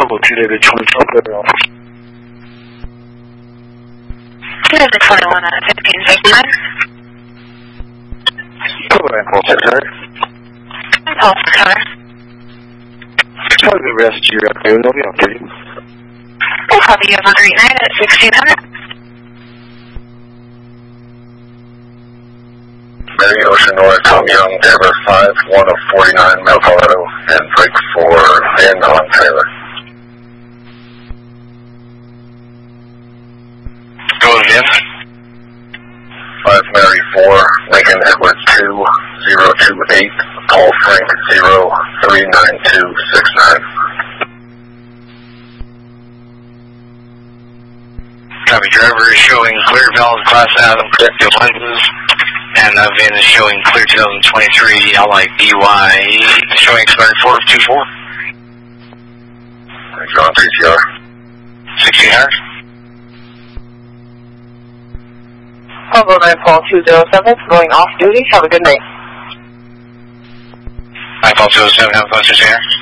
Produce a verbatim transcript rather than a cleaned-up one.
Bravo two David twenty-four, clear off. David twenty-one at fifteen fifty-nine. Cover Impulse six hundred. Impulse six hundred. Tell the rest of your afternoon, they'll be on duty. We'll copy you have a great night at sixteen hundred. Mary Ocean North, Tom Young, Denver five, one of forty-nine, Mel Colorado, and break for Vin on trailer. Go Vin. five Mary four, Lincoln Edward two, zero two eight, Paul Frank zero, three nine two six nine. Copy, driver is showing clear valve class Adam, protective lenses. And uh, Vin is showing clear twenty twenty-three L I B Y, showing expired four of two four. John P C R. sixteen hundred. Bravo nine Paul two zero seven, going off duty. Have a good night. nine Paul two zero seven, have a pleasure, sir.